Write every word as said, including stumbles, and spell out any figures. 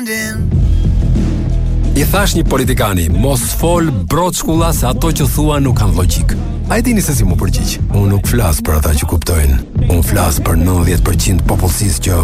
I thash një politikani, mos fol brot shkulla se ato që thua nuk kanë logjik. A e dini se si mu përgjigj? Unë nuk flas për ata që kuptojnë. Unë flas për nëntëdhjetë përqind popullsisë që